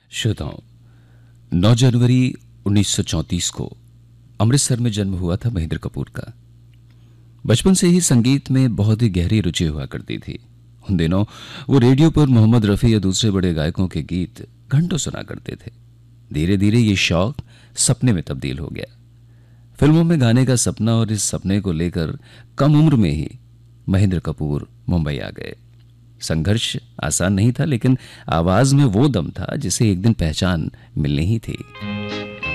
श्रोताओं, 9 जनवरी 1934 को अमृतसर में जन्म हुआ था महेंद्र कपूर का। बचपन से ही संगीत में बहुत ही गहरी रुचि हुआ करती थी। उन दिनों वो रेडियो पर मोहम्मद रफ़ी या दूसरे बड़े गायकों के गीत घंटों सुना करते थे। धीरे धीरे ये शौक सपने में तब्दील हो गया। फिल्मों में गाने का सपना, और इस सपने को लेकर कम उम्र में ही महेंद्र कपूर मुंबई आ गए। संघर्ष आसान नहीं था, लेकिन आवाज में वो दम था जिसे एक दिन पहचान मिलनी ही थी।